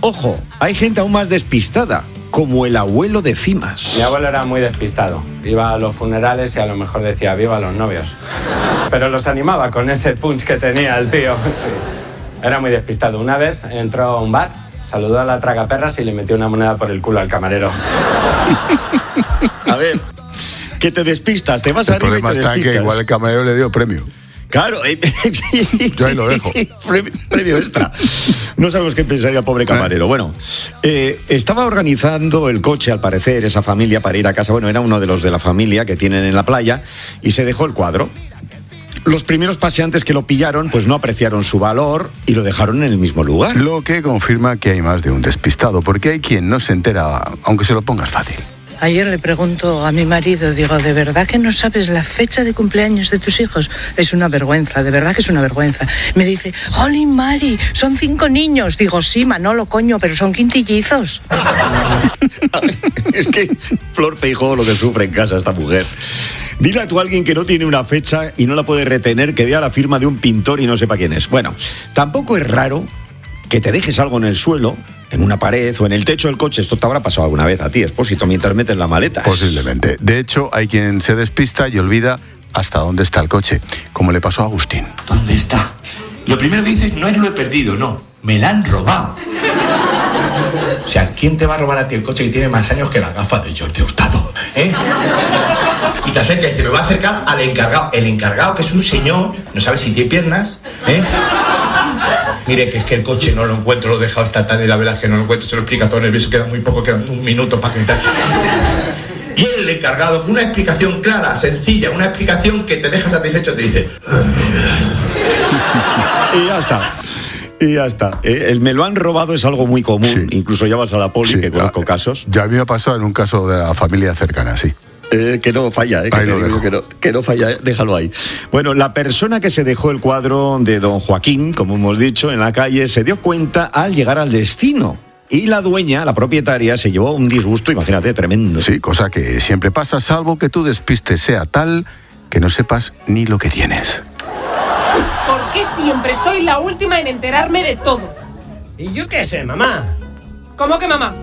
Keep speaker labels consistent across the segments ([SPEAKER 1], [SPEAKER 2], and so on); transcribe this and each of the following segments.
[SPEAKER 1] ojo, hay gente aún más despistada, como el abuelo de Cimas.
[SPEAKER 2] Mi abuelo era muy despistado. Iba a los funerales y a lo mejor decía viva los novios. Pero los animaba con ese punch que tenía el tío. Sí. Era muy despistado. Una vez entró a un bar, saludó a la tragaperras y le metió una moneda por el culo al camarero.
[SPEAKER 1] A ver, que te despistas, te vas arriba y te despistas.
[SPEAKER 3] El problema está que igual el camarero le dio premio.
[SPEAKER 1] Claro,
[SPEAKER 3] yo ahí lo dejo.
[SPEAKER 1] Premio extra. No sabemos qué pensaría el pobre camarero. Bueno, estaba organizando el coche, al parecer, esa familia para ir a casa. Bueno, era uno de los de la familia que tienen en la playa y se dejó el cuadro. Los primeros paseantes que lo pillaron, pues no apreciaron su valor y lo dejaron en el mismo lugar.
[SPEAKER 3] Lo que confirma que hay más de un despistado, porque hay quien no se entera, aunque se lo pongas fácil.
[SPEAKER 4] Ayer le pregunto a mi marido, digo, ¿de verdad que no sabes la fecha de cumpleaños de tus hijos? Es una vergüenza, de verdad que es una vergüenza. Me dice, jolín, Mari, son 5 niños. Digo, sí, Manolo, coño, pero son quintillizos.
[SPEAKER 1] Es que Flor Feijóo lo que sufre en casa esta mujer. Dile a tú a alguien que no tiene una fecha y no la puede retener, que vea la firma de un pintor y no sepa quién es. Bueno, tampoco es raro que te dejes algo en el suelo, en una pared o en el techo del coche. Esto te habrá pasado alguna vez a ti, Expósito, mientras metes la maleta.
[SPEAKER 3] Posiblemente. De hecho, hay quien se despista y olvida hasta dónde está el coche, como le pasó a Agustín.
[SPEAKER 5] ¿Dónde está? Lo primero que dices no es lo he perdido, no, me la han robado. O sea, ¿quién te va a robar a ti el coche que tiene más años que las gafas de Jordi Hurtado? Y te acerca y dice, me va a acercar al encargado. El encargado, que es un señor, no sabe si tiene piernas, Mire, que es que el coche no lo encuentro, lo he dejado esta tarde y la verdad es que no lo encuentro, se lo explica todo nervioso, queda muy poco, quedan 1 minuto para que tal. Y el encargado, con una explicación clara, sencilla, una explicación que te deja satisfecho, te dice...
[SPEAKER 1] Y ya está. Y ya está. El me lo han robado es algo muy común. Sí. Incluso ya vas a la poli, sí, que conozco casos.
[SPEAKER 3] Ya a mí me ha pasado en un caso de la familia cercana, sí.
[SPEAKER 1] Que no falla, que no falla, déjalo ahí. Bueno, la persona que se dejó el cuadro de don Joaquín, como hemos dicho, en la calle, se dio cuenta al llegar al destino. Y la dueña, la propietaria, se llevó un disgusto, imagínate, tremendo.
[SPEAKER 3] Sí, cosa que siempre pasa, salvo que tu despiste sea tal que no sepas ni lo que tienes.
[SPEAKER 6] ¿Por qué siempre soy la última en enterarme de todo?
[SPEAKER 7] ¿Y yo qué sé, mamá?
[SPEAKER 6] ¿Cómo que mamá?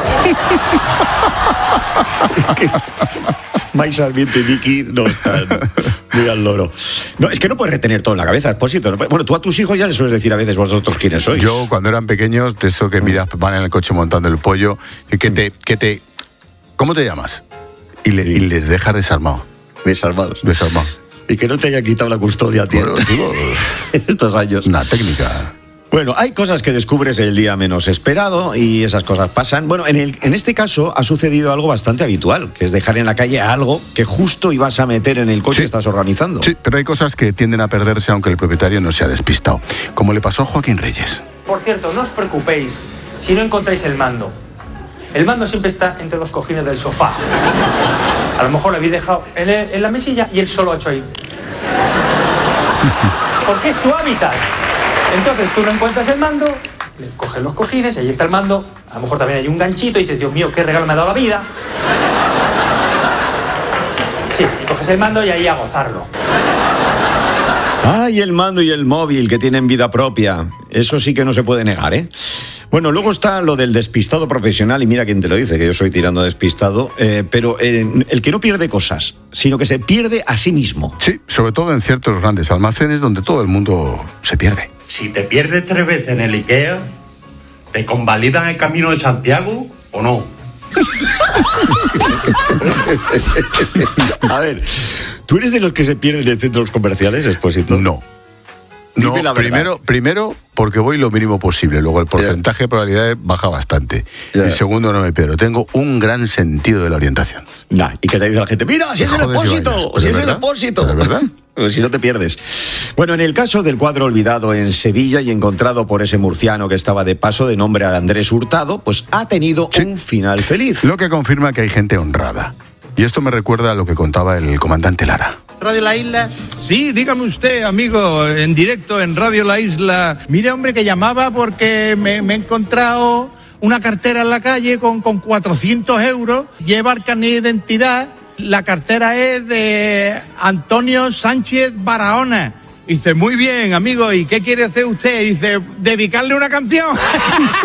[SPEAKER 1] Mike Sarmiento y Vicky no están muy al loro. No, es que no puedes retener todo en la cabeza, Expósito. Bueno, tú a tus hijos ya les sueles decir a veces vosotros quiénes sois.
[SPEAKER 3] Yo, cuando eran pequeños, de esto que miras, van en el coche montando el pollo, ¿cómo te llamas? Y les dejas desarmado.
[SPEAKER 1] Desarmados. Y que no te haya quitado la custodia a ti.
[SPEAKER 3] Bueno,
[SPEAKER 1] estos años.
[SPEAKER 3] Una técnica.
[SPEAKER 1] Bueno, hay cosas que descubres el día menos esperado y esas cosas pasan. Bueno, en este caso ha sucedido algo bastante habitual, que es dejar en la calle algo que justo ibas a meter en el coche que estás organizando.
[SPEAKER 3] Sí, pero hay cosas que tienden a perderse aunque el propietario no se ha despistado, como le pasó a Joaquín Reyes.
[SPEAKER 8] Por cierto, no os preocupéis si no encontráis el mando. El mando siempre está entre los cojines del sofá. A lo mejor lo habéis dejado en la mesilla y él solo ha hecho ahí. Porque es su hábitat. Entonces tú no encuentras el mando, le coges los cojines y ahí está el mando. A lo mejor también hay un ganchito y dices, Dios mío, qué regalo me ha dado la vida. Sí, y coges el mando y ahí a gozarlo.
[SPEAKER 1] Y el mando y el móvil que tienen vida propia. Eso sí que no se puede negar, ¿eh? Bueno, luego está lo del despistado profesional, y mira quién te lo dice, que yo soy tirando despistado, pero el que no pierde cosas, sino que se pierde a sí mismo.
[SPEAKER 3] Sí, sobre todo en ciertos grandes almacenes donde todo el mundo se pierde.
[SPEAKER 9] Si te pierdes 3 veces en el IKEA, ¿te convalidan el Camino de Santiago o no?
[SPEAKER 1] A ver, ¿tú eres de los que se pierden en centros comerciales, Expósito?
[SPEAKER 3] No. No, primero porque voy lo mínimo posible. Luego el porcentaje de probabilidades baja bastante. Y segundo, no me pierdo. Tengo un gran sentido de la orientación.
[SPEAKER 1] Y que te dice la gente, mira, si es el Expósito, si es el Expósito.
[SPEAKER 3] ¿De verdad?
[SPEAKER 1] Si no te pierdes. Bueno, en el caso del cuadro olvidado en Sevilla y encontrado por ese murciano que estaba de paso de nombre Andrés Hurtado, pues ha tenido un final feliz.
[SPEAKER 3] Lo que confirma que hay gente honrada. Y esto me recuerda a lo que contaba el comandante Lara.
[SPEAKER 10] ¿Radio La Isla? Sí, dígame usted, amigo, en directo en Radio La Isla. Mire, hombre, que llamaba porque me he encontrado una cartera en la calle con 400 euros. Lleva el carnet de identidad. La cartera es de Antonio Sánchez Barahona. Dice, muy bien, amigo, ¿y qué quiere hacer usted? Dice, dedicarle una canción.